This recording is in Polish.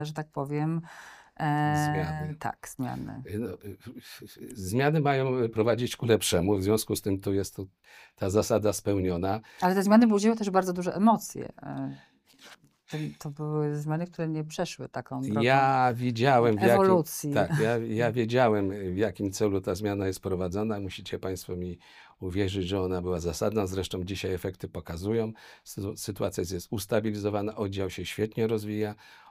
że tak powiem, Zmiany. tak, zmiany. Zmiany mają prowadzić ku lepszemu, w związku z tym tu jest ta zasada spełniona. Ale te zmiany budziły też bardzo duże emocje. To były zmiany, które nie przeszły taką drogą Ja widziałem ewolucji. tak, ja wiedziałem, w jakim celu ta zmiana jest prowadzona. Musicie państwo mi uwierzyć, że ona była zasadna. Zresztą dzisiaj efekty pokazują. Sytuacja jest ustabilizowana, oddział się świetnie rozwija.